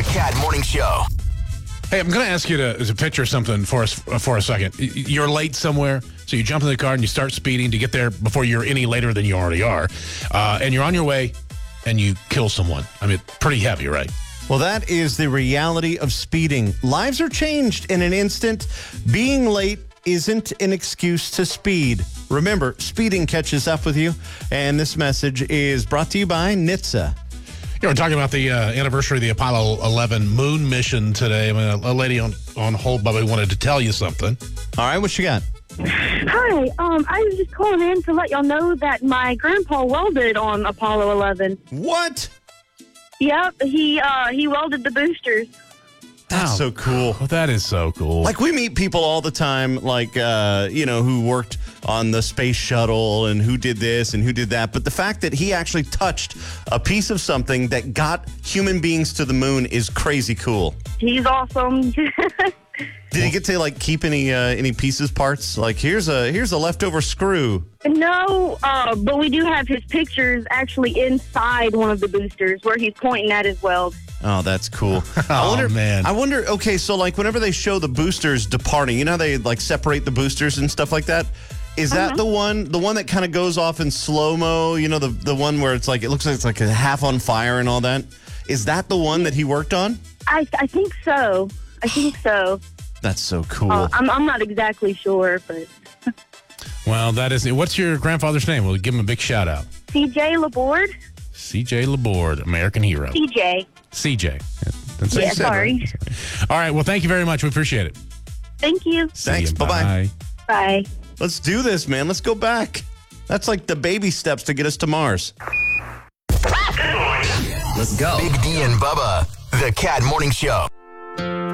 The Cat Morning Show. Hey, I'm going to ask you to picture something for us for a second. You're late somewhere, so you jump in the car and you start speeding to get there before you're any later than you already are. And you're on your way and you kill someone. I mean, pretty heavy, right? Well, that is the reality of speeding. Lives are changed in an instant. Being late isn't an excuse to speed. Remember, speeding catches up with you. And this message is brought to you by NHTSA. We're talking about the anniversary of the Apollo 11 moon mission today. I mean, a lady on hold, Bubba, wanted to tell you something. All right, what you got? Hi, I was just calling in to let y'all know that my grandpa welded on Apollo 11. What? Yep, he welded the boosters. That's so cool. Well, that is so cool. Like, we meet people all the time, like, who worked on the space shuttle and who did this and who did that. But the fact that he actually touched a piece of something that got human beings to the moon is crazy cool. He's awesome. Did he get to, like, keep any pieces, parts? Like, here's a leftover screw. No, but we do have his pictures actually inside one of the boosters where he's pointing at his weld. Oh, that's cool. Man. I wonder, okay, so, like, whenever they show the boosters departing, you know how they, like, separate the boosters and stuff like that? Is that the one that kind of goes off in slow-mo? You know, the one where it's like, it looks like it's like a half on fire and all that? Is that the one that he worked on? I think so. That's so cool. I'm not exactly sure, but... Well, that is it. What's your grandfather's name? We'll give him a big shout out. C.J. Laborde. C.J. Laborde, American hero. C.J. C.J. That's what Yeah, you said, sorry. right? All right, well, thank you very much. We appreciate it. Thank you. Thanks. See you. Bye-bye. Bye. Let's do this, man. Let's go back. That's like the baby steps to get us to Mars. Let's go. Big D and Bubba. The Cat Morning Show.